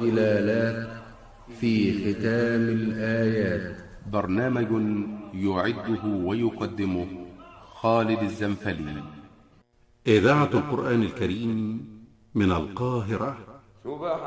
والإلالات في ختام الآيات. برنامج يعده ويقدمه خالد الزنفلي. إذاعة القرآن الكريم من القاهرة.